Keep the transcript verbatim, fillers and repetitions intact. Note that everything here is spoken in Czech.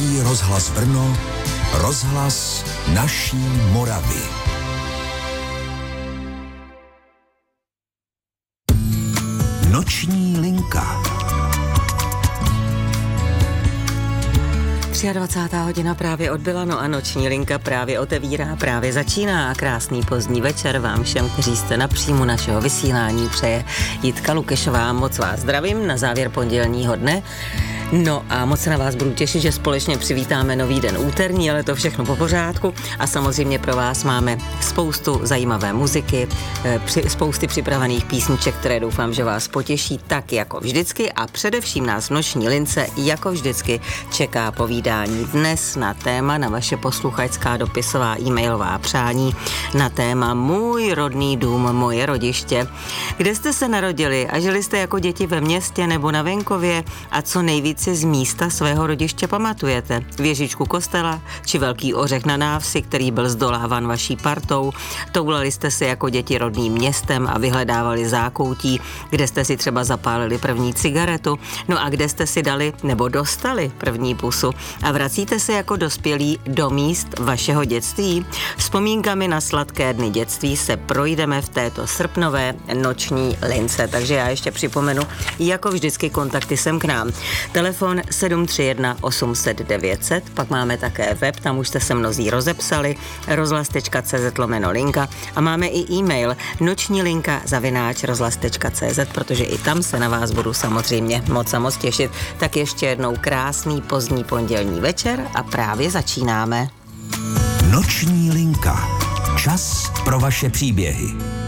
Český rozhlas Brno, rozhlas naší Moravy. Noční linka. dvacátá hodina právě odbyla, no a noční linka právě otevírá, právě začíná a krásný pozdní večer vám všem, kteří jste na příjmu našeho vysílání, přeje Jitka Lukešová. Moc vás zdravím na závěr pondělního dne. No a moc se na vás budu těšit, že společně přivítáme nový den úterní, ale to všechno po pořádku a samozřejmě pro vás máme spoustu zajímavé muziky, spousty připravených písniček, které doufám, že vás potěší tak jako vždycky a především nás v noční lince jako vždycky čeká povídání dnes na téma, na vaše posluchačská dopisová e-mailová přání na téma Můj rodný dům, moje rodiště. Kde jste se narodili a žili jste jako děti ve městě nebo na venkově a co nejvíc si z místa svého rodiště pamatujete? Věžičku kostela či velký ořech na návsi, který byl zdoláván vaší partou? Toulali jste si jako děti rodným městem a vyhledávali zákoutí, kde jste si třeba zapálili první cigaretu? No a kde jste si dali nebo dostali první pusu? A vracíte se jako dospělí do míst vašeho dětství? Vzpomínkami na sladké dny dětství se projdeme v této srpnové noční lince. Takže já ještě připomenu, jako vždycky kontakty sem k nám. Telefon sedm tři jedna osm set devět set, pak máme také web, tam už jste se mnozí rozepsali, rozhlas tečka cé zet lomeno linka a máme i e-mail noční linka zavináč rozhlas tečka cé zet, protože i tam se na vás budu samozřejmě moc a moc těšit. Tak ještě jednou krásný pozdní pondělní večer a právě začínáme. Noční linka. Čas pro vaše příběhy.